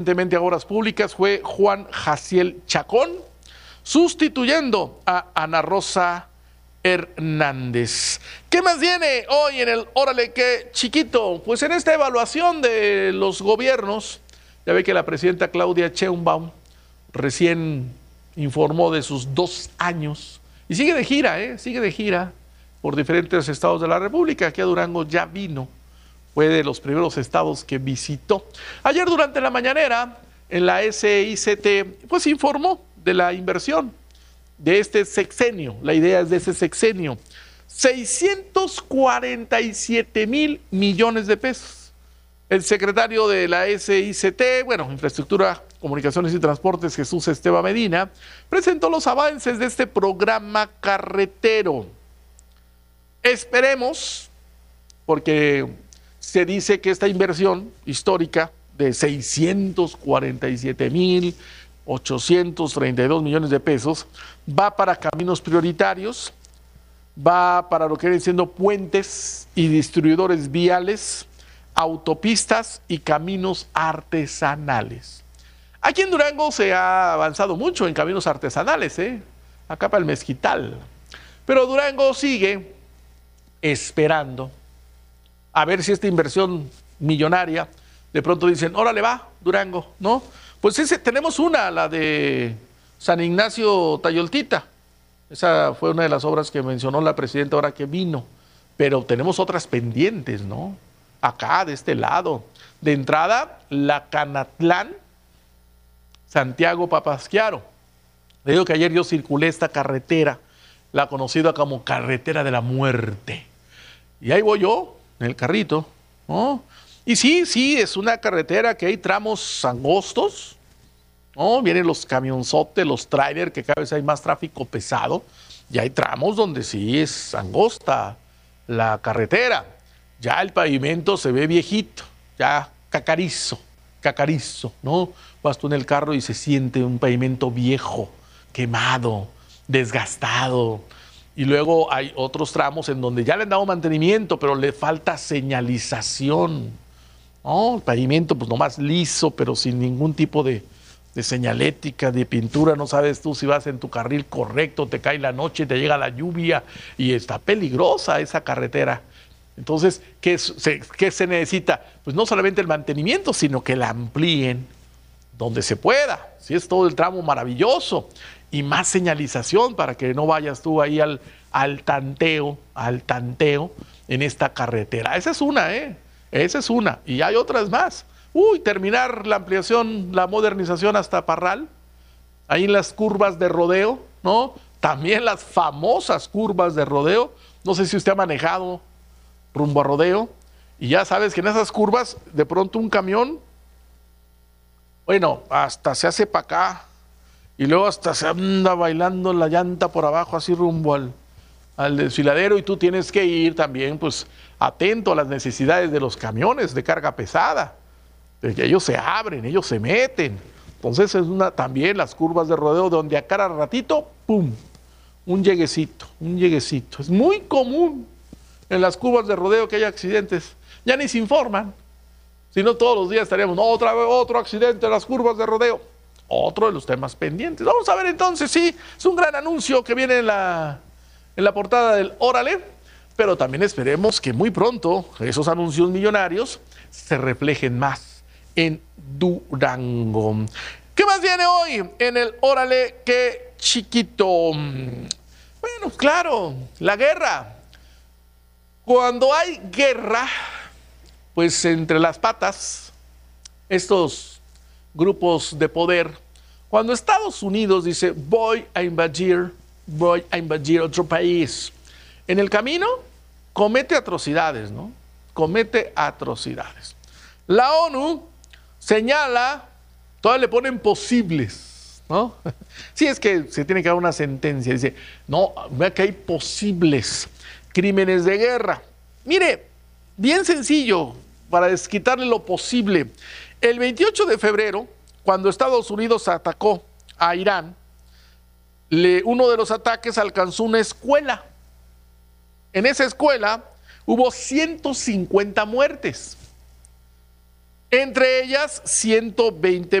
Recientemente a Obras Públicas fue Juan Jaciel Chacón, sustituyendo a Ana Rosa Hernández. ¿Qué más viene hoy en el Órale qué chiquito? Pues en esta evaluación de los gobiernos, ya ve que la presidenta Claudia Sheinbaum recién informó de sus 2 años y sigue de gira por diferentes estados de la República. Aquí a Durango ya vino. Fue de los primeros estados que visitó. Ayer durante la mañanera, en la SICT, pues informó de la inversión de este sexenio. La idea es de ese sexenio. 647,000 millones de pesos. El secretario de la SICT, Infraestructura, Comunicaciones y Transportes, Jesús Esteban Medina, presentó los avances de este programa carretero. Esperemos, porque se dice que esta inversión histórica de 647,832 millones de pesos va para caminos prioritarios, va para lo que vienen siendo puentes y distribuidores viales, autopistas y caminos artesanales. Aquí en Durango se ha avanzado mucho en caminos artesanales, acá para el Mezquital. Pero Durango sigue esperando a ver si esta inversión millonaria, de pronto dicen, órale va, Durango, ¿no? Pues tenemos la de San Ignacio Tayoltita. Esa fue una de las obras que mencionó la presidenta ahora que vino. Pero tenemos otras pendientes, ¿no? Acá, de este lado. De entrada, la Canatlán, Santiago Papasquiaro. Le digo que ayer yo circulé esta carretera, la conocida como Carretera de la Muerte. Y ahí voy yo, en el carrito, ¿no? Y sí, es una carretera que hay tramos angostos, ¿no? Vienen los camionzotes, los trailers, que cada vez hay más tráfico pesado, y hay tramos donde sí es angosta la carretera. Ya el pavimento se ve viejito, ya cacarizo, ¿no? Vas tú en el carro y se siente un pavimento viejo, quemado, desgastado. Y luego hay otros tramos en donde ya le han dado mantenimiento, pero le falta señalización. ¿No? El pavimento pues nomás liso, pero sin ningún tipo de señalética, de pintura. No sabes tú si vas en tu carril correcto, te cae la noche, te llega la lluvia y está peligrosa esa carretera. Entonces, ¿qué se necesita? Pues no solamente el mantenimiento, sino que la amplíen donde se pueda. Si es todo el tramo maravilloso. Y más señalización para que no vayas tú ahí al tanteo en esta carretera. Esa es una, Esa es una. Y hay otras más. Terminar la ampliación, la modernización hasta Parral. Ahí en las curvas de rodeo, ¿no? También las famosas curvas de rodeo. No sé si usted ha manejado rumbo a rodeo. Y ya sabes que en esas curvas, de pronto un camión, hasta se hace para acá. Y luego hasta se anda bailando la llanta por abajo, así rumbo al desfiladero, y tú tienes que ir también, pues, atento a las necesidades de los camiones de carga pesada. Porque ellos se abren, ellos se meten. Entonces es también las curvas de rodeo donde a cada ratito, ¡pum!, un lleguecito. Es muy común en las curvas de rodeo que haya accidentes. Ya ni se informan. Si no, todos los días estaríamos, otra vez otro accidente en las curvas de rodeo. Otro de los temas pendientes. Vamos a ver entonces, sí, es un gran anuncio que viene en la portada del Órale, pero también esperemos que muy pronto esos anuncios millonarios se reflejen más en Durango. ¿Qué más viene hoy en el Órale qué chiquito? Claro, la guerra. Cuando hay guerra, pues entre las patas, estos grupos de poder, cuando Estados Unidos dice voy a invadir otro país, en el camino comete atrocidades, ¿no? Comete atrocidades. La ONU señala, todavía le ponen posibles, ¿no? Sí, es que se tiene que dar una sentencia, dice, no, vea que hay posibles crímenes de guerra. Mire, bien sencillo, para desquitarle lo posible. El 28 de febrero, cuando Estados Unidos atacó a Irán, uno de los ataques alcanzó una escuela. En esa escuela hubo 150 muertes. Entre ellas, 120